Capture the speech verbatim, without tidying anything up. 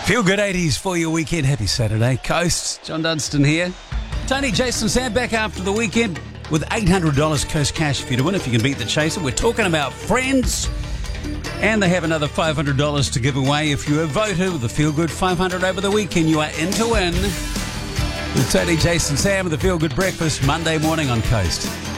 Feel good eighties for your weekend. Happy Saturday. Coast, John Dunstan here. Tony, Jason, Sam back after the weekend with eight hundred dollars Coast Cash for you to win if you can beat the Chaser. We're talking about Friends. And they have another five hundred dollars to give away if you have voted with the Feel Good five hundred over the weekend. You are in to win. With Tony, Jason, Sam with the Feel Good Breakfast Monday morning on Coast.